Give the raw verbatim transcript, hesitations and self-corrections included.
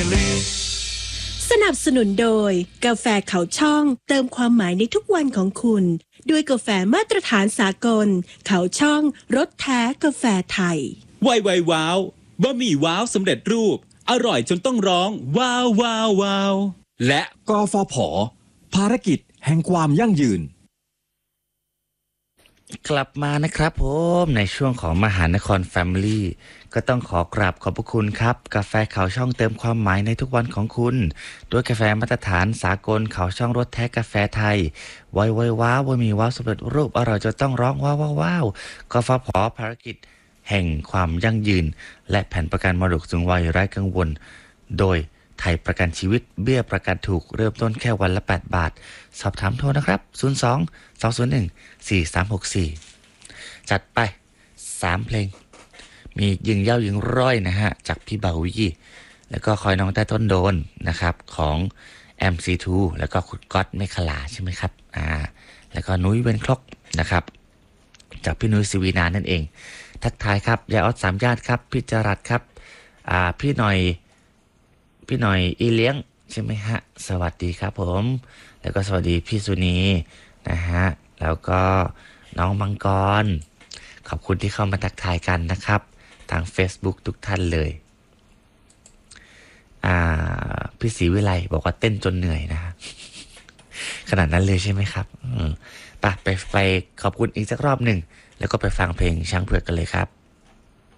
Family สนับสนุนโดยกาแฟเขาช่องเติมความหมายในทุกวันของคุณด้วยกาแฟมาตรฐานสากลเขาช่องรสแท้กาแฟไทยไวไวว้าวบะหมี่ว้าวสำเร็จรูปอร่อยจนต้องร้องว้าวว้าวว้าวและกฟผ.ภารกิจแห่งความยั่งยืนกลับมานะครับผมในช่วงของมหานคร Family ก็ต้องขอกราบขอบพระคุณครับกาแฟเขาช่องเติมความหมายในทุกวันของคุณด้วยกาแฟมาตรฐานสากลเขาช่องรสแท้กาแฟไทยไวไวว้าวมีว้าวสำเร็จรูปอร่อยจะต้องร้องว้าวว้าวว้าวกฟผ.ภารกิจแห่งความยั่งยืนและแผนประกันมรดกสูงวัยไร้กังวลโดยไทยประกันชีวิตเบี้ยประกันถูกเริ่มต้นแค่วันละแปดบาทสอบถามโทรนะครับศูนย์ สอง สอง ศูนย์ หนึ่ง สี่ สาม หก สี่จัดไปสามเพลงมียิงเย้ายิงร้อยนะฮะจากพี่เบาวีแล้วก็คอยน้องใต้ต้นโดนนะครับของ เอ็ม ซี ทู แล้วก็คุณก๊อตเมฆลาใช่ไหมครับอ่าแล้วก็นุ้ยเวนคล็อกนะครับจากพี่นุ้ยศิวีนานั่นเองทักทายครับยายออดสามญาติครับพี่จรัสครับอ่าพี่หน่อยพี่หน่อยอีเลี้ยงใช่ไหมฮะสวัสดีครับผมแล้วก็สวัสดีพี่สุนีนะฮะแล้วก็น้องมังกรขอบคุณที่เข้ามาทักทายกันนะครับทาง Facebook ทุกท่านเลยอ่าพี่ศรีวิไลบอกว่าเต้นจนเหนื่อยนะ ขนาดนั้นเลยใช่ไหมครับอืมไปไปไปขอบคุณอีกสักรอบหนึ่งแล้วก็ไปฟังเพลงช้างเผือกกันเลยครับ